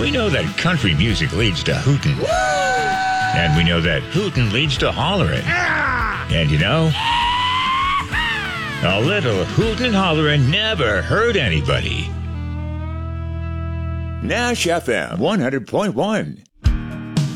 We know that country music leads to hootin'. And we know that hootin' leads to hollerin'. And you know, a little hootin' and hollerin' never hurt anybody. Nash FM 100.1.